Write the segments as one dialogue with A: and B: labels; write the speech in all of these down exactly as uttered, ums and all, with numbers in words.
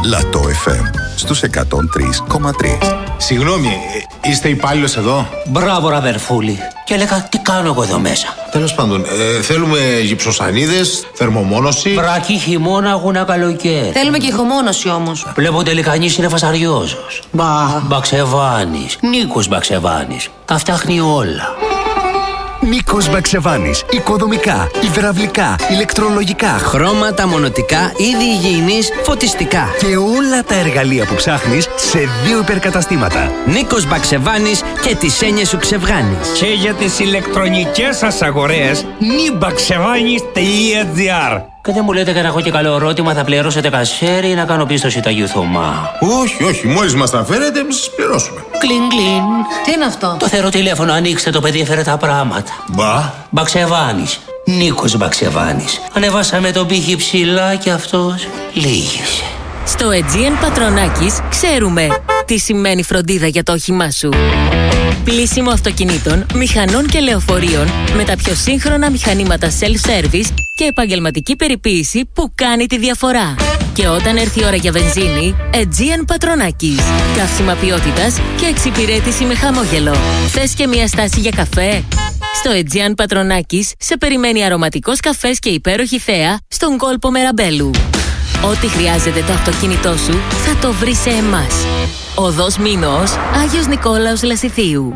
A: Λατό εφ εμ στους εκατόν τρία κόμμα τρία.
B: Συγγνώμη, είστε υπάλληλος εδώ?
C: Μπράβο, ραδερφούλη. Και έλεγα, τι κάνω εγώ εδώ μέσα.
B: Τέλος πάντων, ε, θέλουμε γυψοσανίδες, θερμομόνωση.
C: Βρακή, χειμώνα, αγούνα, καλοκαίρι.
D: Θέλουμε και ηχομόνωση όμως.
C: Βλέπω τελικά κανείς είναι φασαριόζος. Μπα. Μπαξεβάνης. Νίκος Μπαξεβάνης. Τα φτιάχνει όλα.
E: Νίκος Μπαξεβάνης. Οικοδομικά, υδραυλικά, ηλεκτρολογικά,
F: χρώματα, μονοτικά, είδη υγιεινής, φωτιστικά.
E: Και όλα τα εργαλεία που ψάχνεις σε δύο υπερκαταστήματα.
F: Νίκος Μπαξεβάνης και τις έννοιες σου ξεβγάνεις.
G: Και για τις ηλεκτρονικές σας αγορές, νιμπαξεβάνης τελεία τζι άρ.
C: Και δεν μου λέτε και να έχω και καλό ερώτημα, θα πληρώσετε κασέρι ή να κάνω πίστοση του Αγίου Θωμά?
B: Όχι, όχι, μόλις μας τα φέρετε, εμείς σας πληρώσουμε.
C: Κλιν, κλιν.
D: Τι είναι αυτό?
C: Το θεωρώ τηλέφωνο, ανοίξτε το, παιδί έφερε τα πράγματα.
B: Μπα.
C: Μπαξεβάνης. Νίκος Μπαξεβάνης. Ανεβάσαμε τον πύχη ψηλά και αυτός λύγησε.
H: Στο Aegean Πατρονάκης ξέρουμε τι σημαίνει φροντίδα για το όχημά σου. Πλύσιμο αυτοκινήτων, μηχανών και λεωφορείων με τα πιο σύγχρονα μηχανήματα self-service και επαγγελματική περιποίηση που κάνει τη διαφορά. Και όταν έρθει η ώρα για βενζίνη, Aegean Πατρονάκης. Καύσιμα ποιότητας και εξυπηρέτηση με χαμόγελο. Θες και μια στάση για καφέ? Στο Aegean Πατρονάκης σε περιμένει αρωματικός καφές και υπέροχη θέα στον κόλπο Μεραμπέλου. Ό,τι χρειάζεται το αυτοκίνητό σου θα το βρει σε εμάς. Οδός Μήνος, Άγιος Νικόλαος Λασιθίου.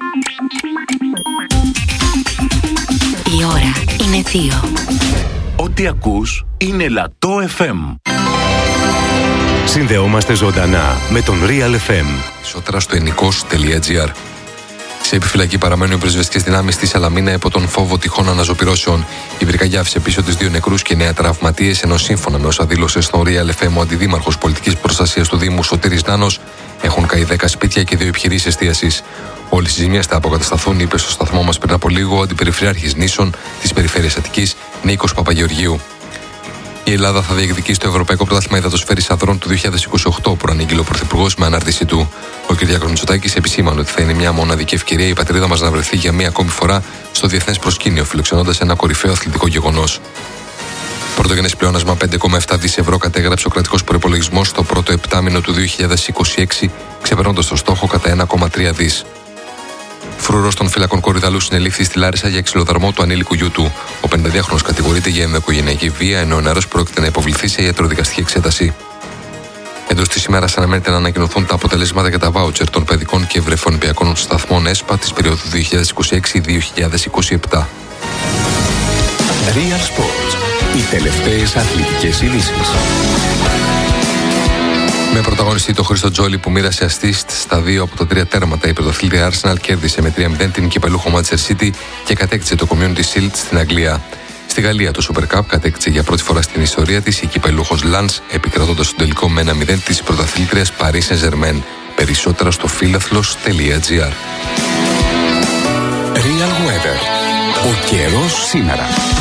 H: Η ώρα είναι δύο.
E: Ό,τι ακούς είναι Λατό εφ εμ. Συνδεόμαστε ζωντανά με τον Real εφ εμ.
I: Ισότερα στο ενικός τελεία τζι άρ. Σε επιφυλακή παραμένουν οι πυροσβεστικές δυνάμεις στη Σαλαμίνα υπό τον φόβο τυχόν αναζωπυρώσεων. Η βρυγαδιά άφησε πίσω τις δύο νεκρούς και νέα τραυματίες, ενώ σύμφωνα με όσα δήλωσε στο Real εφ εμ ο αντιδήμαρχος πολιτικής προστασίας του Δήμου Σωτήρης Νάνος, έχουν καεί δέκα σπίτια και δύο επιχειρήσεις εστίασης. Όλες οι ζημιές θα αποκατασταθούν, είπε στο σταθμό μας πριν από λίγο ο αντιπεριφερειάρχης Νήσων της Περιφέρειας Αττικής, Νίκος Παπαγεωργίου. Η Ελλάδα θα διεκδικήσει το Ευρωπαϊκό Πρωτάθλημα Υδατοσφαίρης Ανδρών του δύο χιλιάδες είκοσι οκτώ, που ανήγγειλε ο Πρωθυπουργός με ανάρτησή του. Ο Κυριάκος Μητσοτάκης επισήμανε ότι θα είναι μια μοναδική ευκαιρία η πατρίδα μας να βρεθεί για μια ακόμη φορά στο διεθνές προσκήνιο, φιλοξενώντας ένα κορυφαίο αθλητικό γεγονός. Πρωτογενές πλεόνασμα πέντε κόμμα επτά δισεκατομμύρια ευρώ κατέγραψε ο κρατικός προϋπολογισμός στο πρώτο επτάμηνο του δύο χιλιάδες είκοσι έξι, ξεπερνώντας το στόχο κατά ένα κόμμα τρία δισεκατομμύρια. Φρουρός των φυλακών Κορυδαλού συνελήφθη στη Λάρισα για ξυλοδαρμό του ανήλικου γιού του. Ο πενηνταδυάχρονος κατηγορείται για ενδοοικογενειακή βία, ενώ ο νεαρός πρόκειται να υποβληθεί σε ιατροδικαστική εξέταση. Εντός της ημέρας αναμένεται να ανακοινωθούν τα αποτελέσματα για τα βάουτσερ των παιδικών και βρεφονιπιακών σταθμών ΕΣΠΑ της περίοδου δύο χιλιάδες είκοσι έξι με δύο χιλιάδες είκοσι επτά.
E: Real Sports. Οι τελευταίες αθλητικές ειδήσεις.
I: Με πρωταγωνιστή το Χρήστο Τζόλι που μοίρασε ασίστ στα δύο από τα τρία τέρματα, η πρωταθλήτρια Arsenal κέρδισε με τρία μηδέν την κυπελούχο Manchester City και κατέκτησε το Community Shield στην Αγγλία. Στη Γαλλία το Super Cup κατέκτησε για πρώτη φορά στην ιστορία της η κυπελούχος Lens, επικρατώντας στον τελικό με ένα μηδέν της πρωταθλήτριας Paris Saint-Germain. Περισσότερα στο φίλαθλος τελεία τζι άρ.
E: Real Weather. Ο καιρός σήμερα.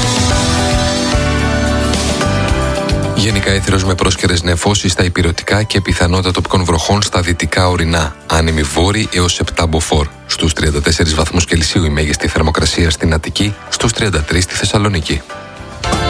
I: Γενικά έθριος με πρόσκαιρες νεφώσεις στα ηπειρωτικά και πιθανότητα τοπικών βροχών στα δυτικά ορεινά. Άνεμη βόρη έως επτά μποφόρ. Στους τριάντα τέσσερις βαθμούς Κελσίου η μέγιστη θερμοκρασία στην Αττική, στους τριάντα τρεις στη Θεσσαλονίκη.